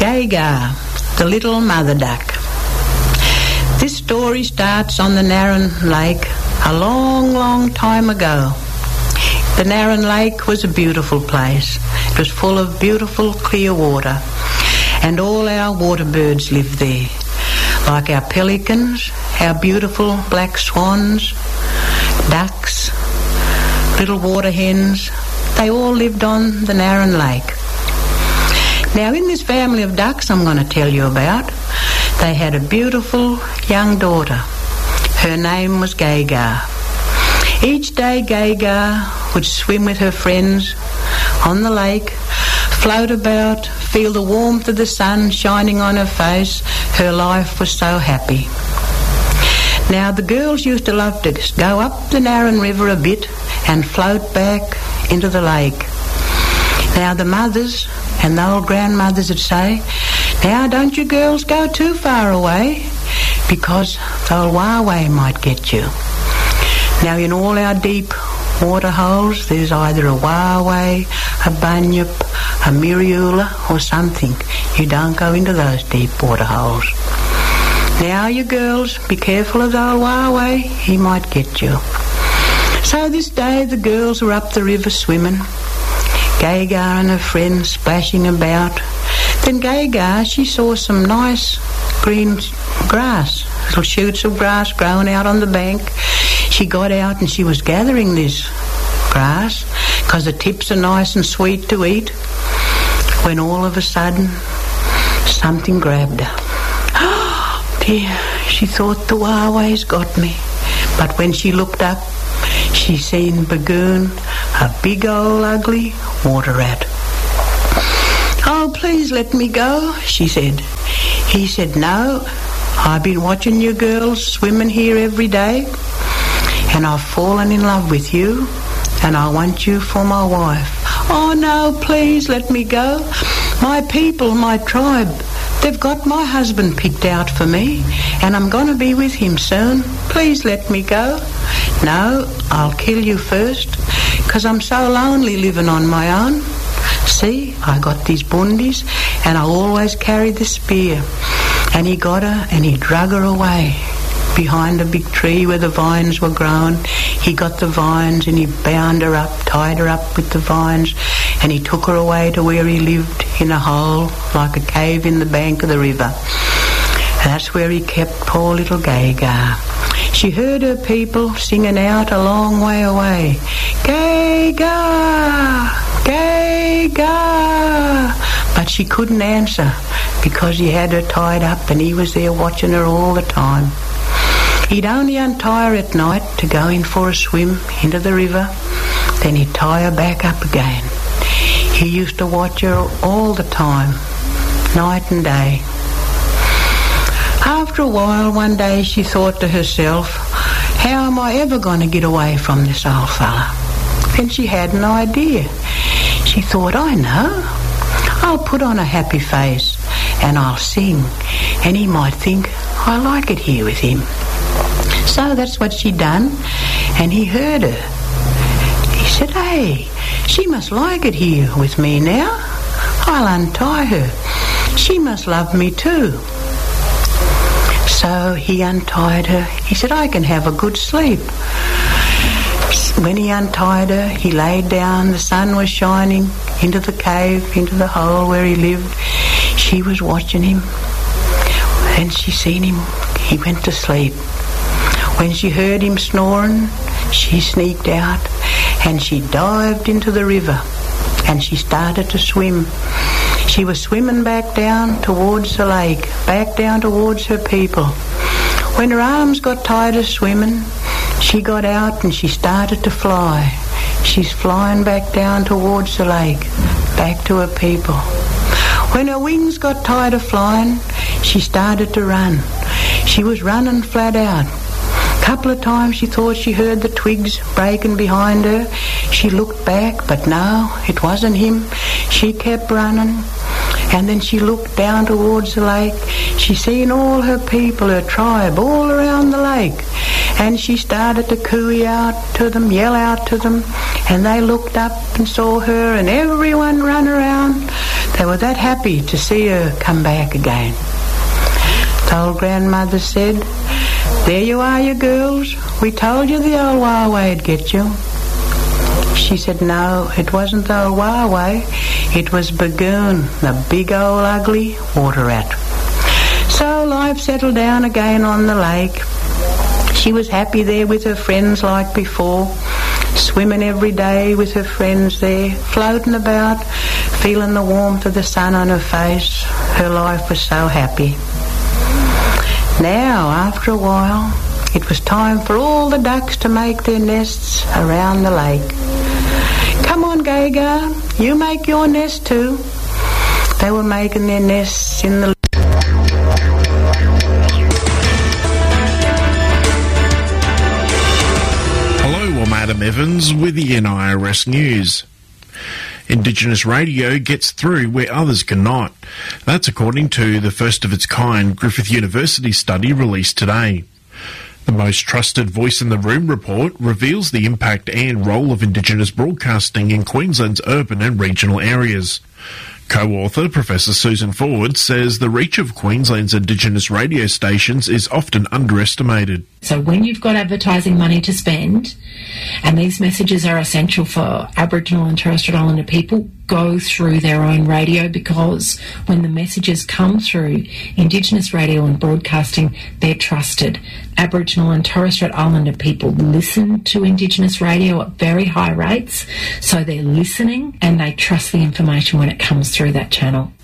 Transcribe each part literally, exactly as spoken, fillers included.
Gagar, the little mother duck. This story starts on the Narran Lake a long, long time ago. The Narran Lake was a beautiful place. It was full of beautiful, clear water, and all our water birds lived there, like our pelicans, our beautiful black swans, ducks, little water hens. They all lived on the Narran Lake. Now, in this family of ducks I'm going to tell you about, they had a beautiful young daughter. Her name was Gagar. Each day Gagar would swim with her friends on the lake, float about, feel the warmth of the sun shining on her face. Her life was so happy. Now, the girls used to love to go up the Narran River a bit and float back into the lake. Now, the mothers and the old grandmothers would say, "Now, don't you girls go too far away, because the old Waaway might get you." Now, in all our deep water holes, there's either a Waaway, a Bunyip, a Miriula or something. You don't go into those deep water holes. Now, you girls, be careful of the old Waaway. He might get you. So this day the girls were up the river swimming, Gagar and her friends splashing about. Then Gagar, she saw some nice green grass, little shoots of grass growing out on the bank. She got out and she was gathering this grass because the tips are nice and sweet to eat, when all of a sudden something grabbed her. Oh dear, she thought, the Waaway's got me. But when she looked up, she seen Bagoon, a big old ugly water rat. "Oh, please let me go," she said. He said, "No, I've been watching you girls swimming here every day, and I've fallen in love with you, and I want you for my wife." "Oh, no, please let me go. My people, my tribe, they've got my husband picked out for me, and I'm going to be with him soon. Please let me go." "No, I'll kill you first, because I'm so lonely living on my own. See, I got these bundis, and I always carry the spear." And he got her, and he drug her away behind a big tree where the vines were growing. He got the vines, and he bound her up, tied her up with the vines, and he took her away to where he lived in a hole, like a cave in the bank of the river. That's where he kept poor little Gagar. She heard her people singing out a long way away, "Gagar, Gagar." But she couldn't answer because he had her tied up and he was there watching her all the time. He'd only untie her at night to go in for a swim into the river, then he'd tie her back up again. He used to watch her all the time, night and day. After a while, one day she thought to herself, "How am I ever going to get away from this old fella?" Then she had an idea. She thought, "I know. I'll put on a happy face and I'll sing, and he might think I like it here with him." So that's what she done, and he heard her. He said, "Hey, she must like it here with me now. I'll untie her. She must love me too." So he untied her. He said, "I can have a good sleep." When he untied her, he laid down. The sun was shining into the cave, into the hole where he lived. She was watching him, and she seen him. He went to sleep. When she heard him snoring, she sneaked out, and she dived into the river, and she started to swim. She was swimming back down towards the lake, back down towards her people. When her arms got tired of swimming, she got out and she started to fly. She's flying back down towards the lake, back to her people. When her wings got tired of flying, she started to run. She was running flat out. A couple of times she thought she heard the twigs breaking behind her. She looked back, but no, it wasn't him. She kept running, and then she looked down towards the lake. She seen all her people, her tribe, all around the lake, and she started to cooey out to them, yell out to them, and they looked up and saw her, and everyone ran around. They were were that happy to see her come back again. The old grandmother said, "There you are, you girls. We told you the old Waiwai'd get you." She said, "No, it wasn't the old Waiwai. It was Bagoon, the big old ugly water rat." So life settled down again on the lake. She was happy there with her friends like before, swimming every day with her friends there, floating about, feeling the warmth of the sun on her face. Her life was so happy. Now, after a while, it was time for all the ducks to make their nests around the lake. "Come on, Gaga, you make your nest too." They were making their nests in the... Hello, I'm Adam Evans with the N I R S News. Indigenous radio gets through where others cannot. That's according to the first-of-its-kind Griffith University study released today. The Most Trusted Voice in the Room report reveals the impact and role of Indigenous broadcasting in Queensland's urban and regional areas. Co-author Professor Susan Ford says the reach of Queensland's Indigenous radio stations is often underestimated. So when you've got advertising money to spend, and these messages are essential for Aboriginal and Torres Strait Islander people, go through their own radio, because when the messages come through Indigenous radio and broadcasting, they're trusted. Aboriginal and Torres Strait Islander people listen to Indigenous radio at very high rates, so they're listening and they trust the information when it comes through that channel.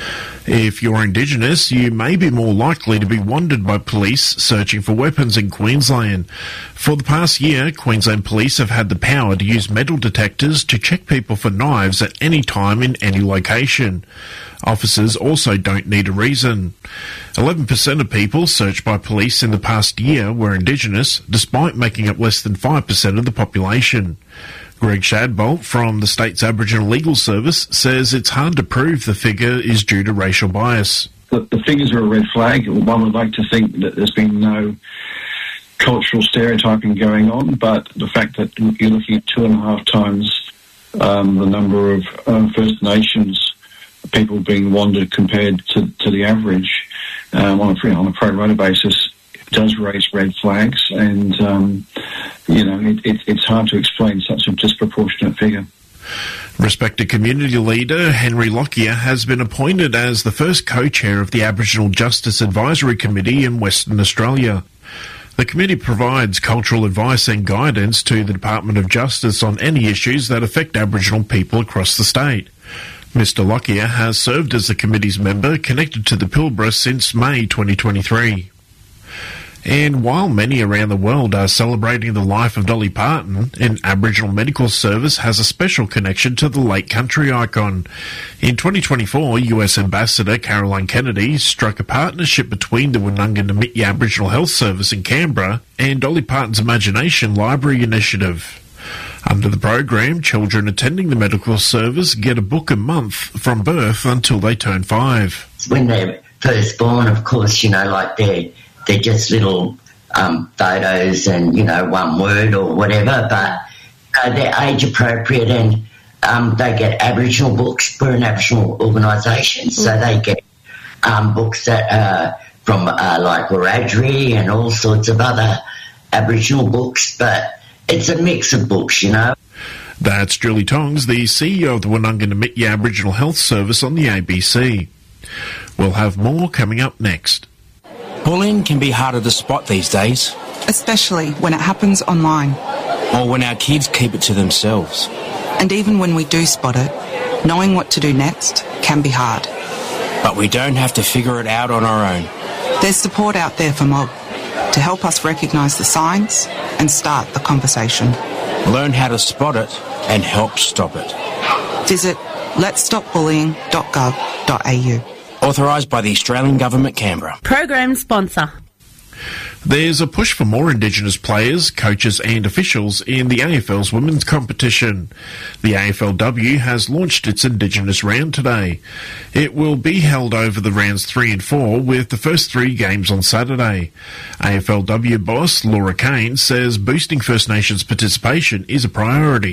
If you're Indigenous, you may be more likely to be wanted by police searching for weapons in Queensland. For the past year, Queensland Police have had the power to use metal detectors to check people for knives at any time in any location. Officers also don't need a reason. eleven percent of people searched by police in the past year were Indigenous, despite making up less than five percent of the population. Greg Shadbolt from the state's Aboriginal Legal Service says it's hard to prove the figure is due to racial bias. The, the figures are a red flag. One would like to think that there's been no cultural stereotyping going on, but the fact that you're looking at two and a half times um, the number of um, First Nations people being wanted compared to, to the average um, on, a, on a pro rata basis does raise red flags, and um, you know it, it, it's hard to explain such a disproportionate figure. Respected community leader Henry Lockyer has been appointed as the first co-chair of the Aboriginal Justice Advisory Committee in Western Australia. The committee provides cultural advice and guidance to the Department of Justice on any issues that affect Aboriginal people across the state. Mister Lockyer has served as the committee's member connected to the Pilbara since May twenty twenty-three. And while many around the world are celebrating the life of Dolly Parton, an Aboriginal medical service has a special connection to the late country icon. In twenty twenty-four, U S Ambassador Caroline Kennedy struck a partnership between the Woonunga Namitji Aboriginal Health Service in Canberra and Dolly Parton's Imagination Library Initiative. Under the program, children attending the medical service get a book a month from birth until they turn five. When they're first born, of course, you know, like they're They're just little um, photos and, you know, one word or whatever, but uh, they're age appropriate, and um, they get Aboriginal books. We're an Aboriginal organisation, so mm. they get um, books that are from uh, like Wiradjuri and all sorts of other Aboriginal books, but it's a mix of books, you know. That's Julie Tongs, the C E O of the Woonunga Namitji Aboriginal Health Service on the A B C. We'll have more coming up next. Bullying can be harder to spot these days. Especially when it happens online. Or when our kids keep it to themselves. And even when we do spot it, knowing what to do next can be hard. But we don't have to figure it out on our own. There's support out there for Mob to help us recognise the signs and start the conversation. Learn how to spot it and help stop it. Visit lets stop bullying dot gov dot a u. Authorised by the Australian Government, Canberra. Program sponsor. There's a push for more Indigenous players, coaches and officials in the A F L's women's competition. The A F L W has launched its Indigenous round today. It will be held over the rounds three and four, with the first three games on Saturday. A F L W boss Laura Kane says boosting First Nations participation is a priority.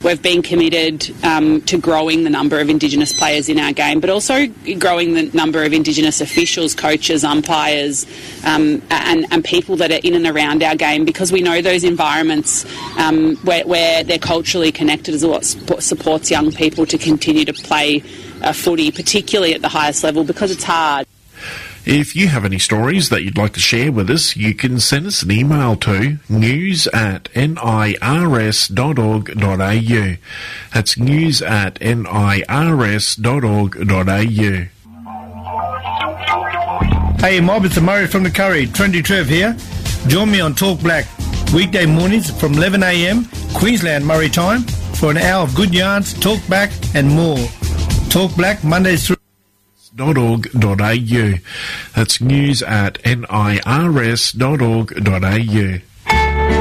We've been committed um, to growing the number of Indigenous players in our game, but also growing the number of Indigenous officials, coaches, umpires, um, and, and people that are in and around our game, because we know those environments um, where, where they're culturally connected is what supports young people to continue to play uh, footy, particularly at the highest level, because it's hard. If you have any stories that you'd like to share with us, you can send us an email to news at nirs dot org dot a u. That's news at nirs dot org dot a u. Hey mob, it's Murray from the Curry. Trendy Trev here. Join me on Talk Black, weekday mornings from eleven a m Queensland Murray time, for an hour of good yarns, talk back and more. Talk Black, Mondays through dot org dot a u. That's news at nirs dot org dot a u.